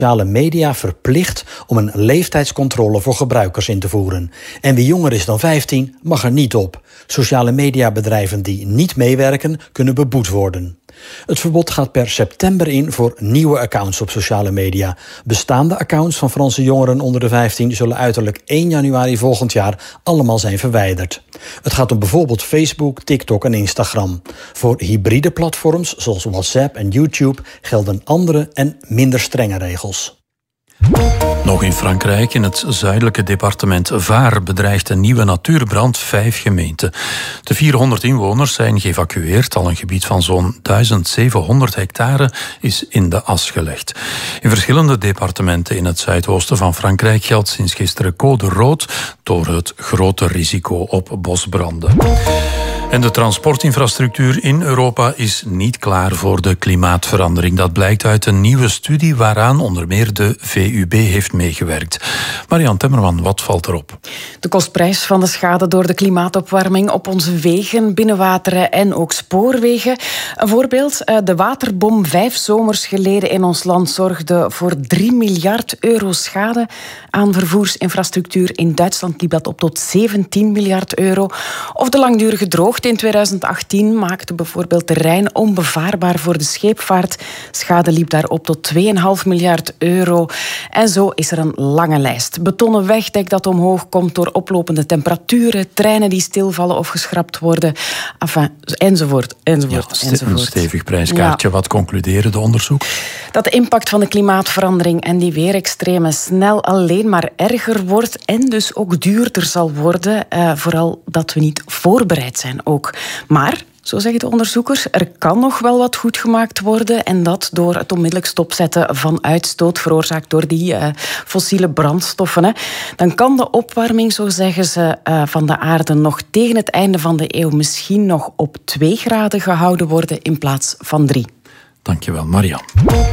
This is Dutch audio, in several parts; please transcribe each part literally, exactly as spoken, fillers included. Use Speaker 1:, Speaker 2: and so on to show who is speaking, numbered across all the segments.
Speaker 1: sociale media verplicht om een leeftijdscontrole voor gebruikers in te voeren. En wie jonger is dan vijftien mag er niet op. Sociale mediabedrijven die niet meewerken kunnen beboet worden. Het verbod gaat per september in voor nieuwe accounts op sociale media. Bestaande accounts van Franse jongeren onder de vijftien zullen uiterlijk één januari volgend jaar allemaal zijn verwijderd. Het gaat om bijvoorbeeld Facebook, TikTok en Instagram. Voor hybride platforms zoals WhatsApp en YouTube gelden andere en minder strenge regels.
Speaker 2: Nog in Frankrijk, in het zuidelijke departement Var, bedreigt een nieuwe natuurbrand vijf gemeenten. De vierhonderd inwoners zijn geëvacueerd. Al een gebied van zo'n duizend zevenhonderd hectare is in de as gelegd. In verschillende departementen in het zuidoosten van Frankrijk geldt sinds gisteren code rood door het grote risico op bosbranden. En de transportinfrastructuur in Europa is niet klaar voor de klimaatverandering. Dat blijkt uit een nieuwe studie waaraan onder meer de V U B heeft meegewerkt. Marianne Temmerman, wat valt erop?
Speaker 3: De kostprijs van de schade door de klimaatopwarming op onze wegen, binnenwateren en ook spoorwegen. Een voorbeeld, de waterbom vijf zomers geleden in ons land zorgde voor drie miljard euro schade aan vervoersinfrastructuur. In Duitsland liep dat op tot zeventien miljard euro. Of de langdurige droogte in tweeduizend achttien maakte bijvoorbeeld de Rijn onbevaarbaar voor de scheepvaart. Schade liep daar op tot twee komma vijf miljard euro. En zo is er een lange lijst. Betonnen wegdek dat omhoog komt door oplopende temperaturen, treinen die stilvallen of geschrapt worden, enfin, enzovoort, enzovoort,
Speaker 2: ja,
Speaker 3: enzovoort.
Speaker 2: Een stevig prijskaartje. Ja. Wat concluderen de onderzoek?
Speaker 3: Dat de impact van de klimaatverandering en die weerextremen snel alleen maar erger wordt en dus ook duurder zal worden. Uh, vooral dat we niet voorbereid zijn ook. Maar, zo zeggen de onderzoekers, er kan nog wel wat goed gemaakt worden. En dat door het onmiddellijk stopzetten van uitstoot veroorzaakt door die uh, fossiele brandstoffen. Hè. Dan kan de opwarming, zo zeggen ze, uh, van de aarde nog tegen het einde van de eeuw misschien nog op twee graden gehouden worden in plaats van drie.
Speaker 2: Dankjewel, Marianne.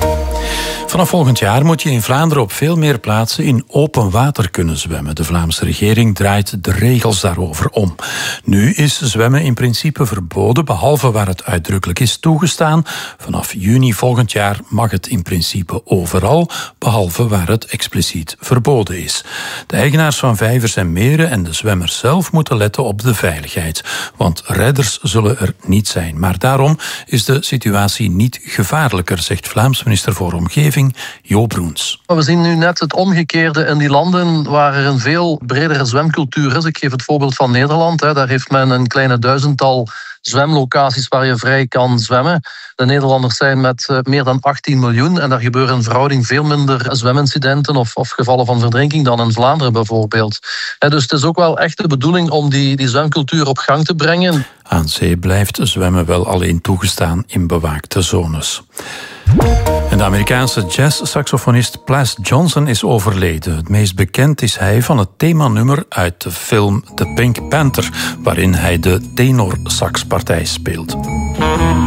Speaker 2: Vanaf volgend jaar moet je in Vlaanderen op veel meer plaatsen in open water kunnen zwemmen. De Vlaamse regering draait de regels daarover om. Nu is zwemmen in principe verboden, behalve waar het uitdrukkelijk is toegestaan. Vanaf juni volgend jaar mag het in principe overal, behalve waar het expliciet verboden is. De eigenaars van vijvers en meren en de zwemmers zelf moeten letten op de veiligheid. Want redders zullen er niet zijn. Maar daarom is de situatie niet gevaarlijker, zegt Vlaams minister voor Omgeving Jo Broens.
Speaker 4: We zien nu net het omgekeerde in die landen waar er een veel bredere zwemcultuur is. Ik geef het voorbeeld van Nederland. Daar heeft men een kleine duizendtal zwemlocaties waar je vrij kan zwemmen. De Nederlanders zijn met meer dan achttien miljoen en daar gebeuren in verhouding veel minder zwemincidenten of, of gevallen van verdrinking dan in Vlaanderen bijvoorbeeld. Dus het is ook wel echt de bedoeling om die, die zwemcultuur op gang te brengen.
Speaker 2: Aan zee blijft zwemmen wel alleen toegestaan in bewaakte zones. En de Amerikaanse jazz-saxofonist Plas Johnson is overleden. Het meest bekend is hij van het themanummer uit de film The Pink Panther, waarin hij de tenorsaxpartij speelt.